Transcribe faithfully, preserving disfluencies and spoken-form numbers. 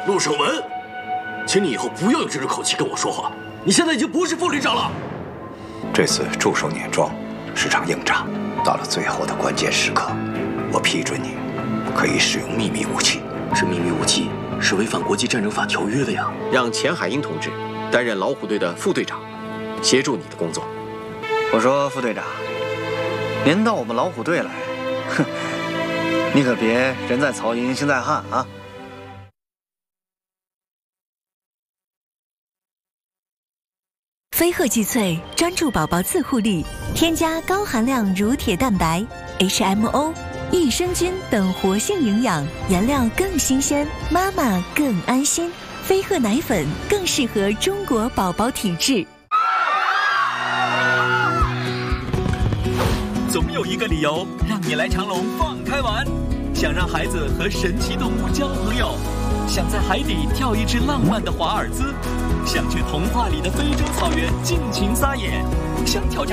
陆守文，请你以后不要用这种口气跟我说话。你现在已经不是副旅长了。 这次驻守碾庄是场硬仗，到了最后的关键时刻，我批准你可以使用秘密武器。 这秘密武器是违反国际战争法条约的呀。 让钱海英同志担任老虎队的副队长，协助你的工作。 我说副队长，您到我们老虎队来，哼，你可别人在曹营心在汉啊。 飞鹤济萃专注宝宝自护力，添加高含量乳铁蛋白、H M O、益生菌等活性营养，原料更新鲜，妈妈更安心。飞鹤奶粉更适合中国宝宝体质。 总有一个理由让你来长隆放开玩，想让孩子和神奇动物交朋友，想在海底跳一支浪漫的华尔兹，想去童话里的非洲草原尽情撒野，想挑战